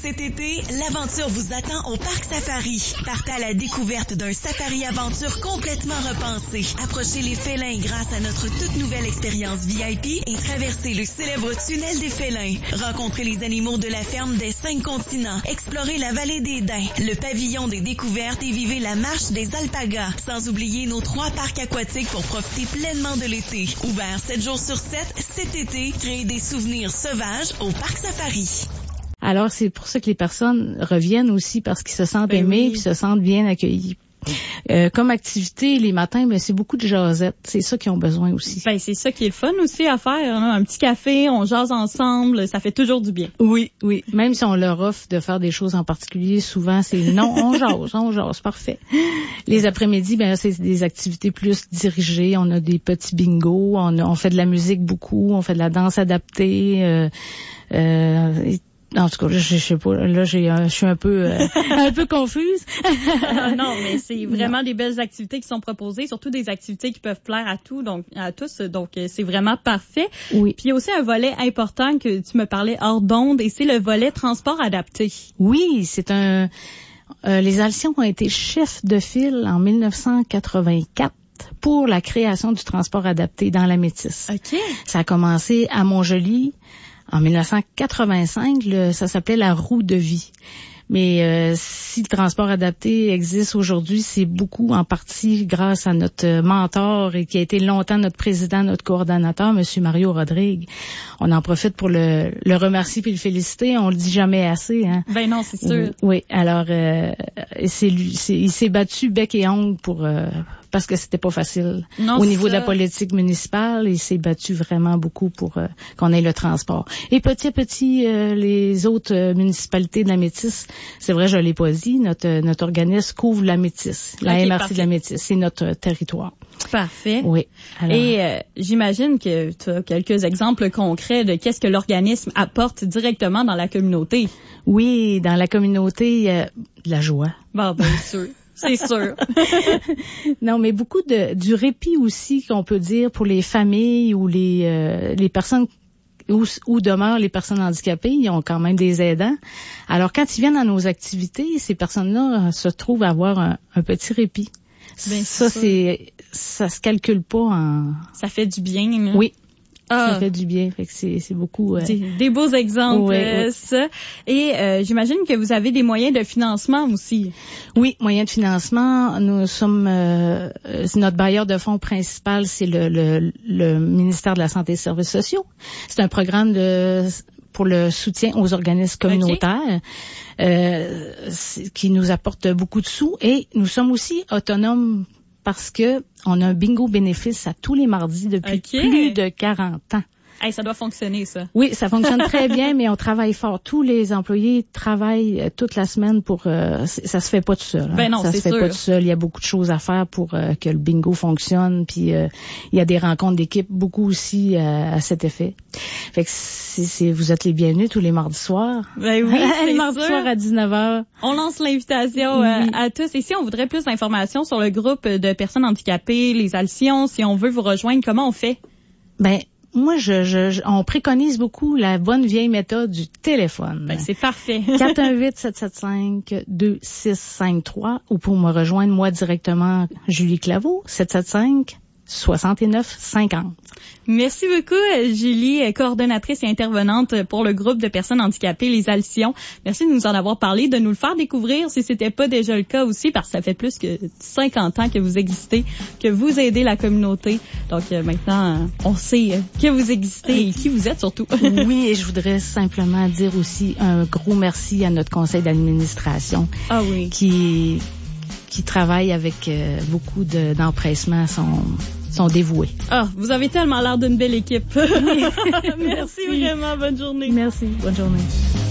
Cet été, l'aventure vous attend au Parc Safari. Partez à la découverte d'un safari-aventure complètement repensé. Approchez les félins grâce à notre toute nouvelle expérience VIP et traversez le célèbre tunnel des félins. Rencontrez les animaux de la ferme des 5 continents. Explorez la vallée des Daims, le pavillon des découvertes et vivez la marche des alpagas. Sans oublier nos 3 parcs aquatiques pour profiter pleinement de l'été. Ouvert 7 jours sur 7, cet été, créez des souvenirs sauvages au Parc Safari. Alors, c'est pour ça que les personnes reviennent aussi parce qu'ils se sentent aimés puis se sentent bien accueillis. Comme activité, les matins, c'est beaucoup de jasettes. C'est ça qu'ils ont besoin aussi. C'est ça qui est le fun aussi à faire. Hein? Un petit café, on jase ensemble, ça fait toujours du bien. Oui. Même si on leur offre de faire des choses en particulier, souvent, c'est non, on jase, parfait. Les après-midi, c'est des activités plus dirigées. On a des petits bingos, on fait de la musique beaucoup, on fait de la danse adaptée, en tout cas, je sais pas. Là, je suis un peu confuse. Non, mais c'est vraiment des belles activités qui sont proposées, surtout des activités qui peuvent plaire à tous. Donc c'est vraiment parfait. Oui. Puis il y a aussi un volet important que tu me parlais hors d'onde, et c'est le volet transport adapté. Oui, c'est les Alcions ont été chefs de file en 1984. Pour la création du transport adapté dans la Métisse. OK. Ça a commencé à Montjoly. En 1985, ça s'appelait la roue de vie. Mais si le transport adapté existe aujourd'hui, c'est beaucoup en partie grâce à notre mentor et qui a été longtemps notre président, notre coordonnateur, M. Mario Rodrigue. On en profite pour le remercier puis le féliciter. On le dit jamais assez. Hein. Ben non, c'est sûr. Oui. Alors, il s'est battu bec et ongle parce que c'était pas facile. Non, au niveau de la politique municipale, il s'est battu vraiment beaucoup pour qu'on ait le transport. Et petit à petit, les autres municipalités de la Métisse, c'est vrai, je l'ai pas dit, notre organisme couvre la Métisse, la MRC parfait. De la Métisse, c'est notre territoire. Parfait. Oui. Alors, et j'imagine que tu as quelques exemples concrets de qu'est-ce que l'organisme apporte directement dans la communauté. Oui, dans la communauté, de la joie. Bon, bien sûr. C'est sûr. Non, mais beaucoup du répit aussi qu'on peut dire pour les familles ou les personnes où demeurent les personnes handicapées. Ils ont quand même des aidants. Alors, quand ils viennent à nos activités, ces personnes-là se trouvent à avoir un petit répit. Bien ça se calcule pas Ça fait du bien. Là. Oui. Ça fait du bien. Fait que c'est beaucoup... Des beaux exemples, ça. Et j'imagine que vous avez des moyens de financement aussi. Oui, moyens de financement. Nous sommes... notre bailleur de fonds principal, c'est le ministère de la Santé et des Services sociaux. C'est un programme pour le soutien aux organismes communautaires qui nous apporte beaucoup de sous. Et nous sommes aussi autonomes parce que on a un bingo bénéfice à tous les mardis depuis plus de 40 ans. Hey, ça doit fonctionner, ça. Oui, ça fonctionne très bien, mais on travaille fort. Tous les employés travaillent toute la semaine pour... ça se fait pas tout seul. Hein. Ben non, ça se fait pas tout seul. Il y a beaucoup de choses à faire pour que le bingo fonctionne. Puis il y a des rencontres d'équipe, beaucoup aussi à cet effet. Fait que vous êtes les bienvenus tous les mardis soirs. Ben oui, les mardis soirs à 19h. On lance l'invitation à tous. Et si on voudrait plus d'informations sur le groupe de personnes handicapées, les Alcions, si on veut vous rejoindre, comment on fait? Ben moi, on préconise beaucoup la bonne vieille méthode du téléphone. Ben, c'est parfait. 418-775-2653 ou pour me rejoindre, moi, directement, Julie Claveau, 775-6950. Merci beaucoup, Julie, coordonnatrice et intervenante pour le groupe de personnes handicapées, les Alcions. Merci de nous en avoir parlé, de nous le faire découvrir si c'était pas déjà le cas aussi, parce que ça fait plus que 50 ans que vous existez, que vous aidez la communauté. Donc maintenant, on sait que vous existez et qui vous êtes surtout. Oui, et je voudrais simplement dire aussi un gros merci à notre conseil d'administration qui travaille avec beaucoup d'empressement, sont dévoués. Ah, vous avez tellement l'air d'une belle équipe. Merci vraiment, bonne journée. Merci, bonne journée.